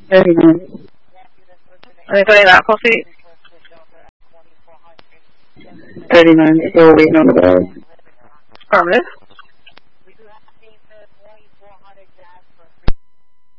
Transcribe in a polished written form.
30 minutes. Anybody in that coffee? 30 minutes, still waiting on the bell. Affirmative.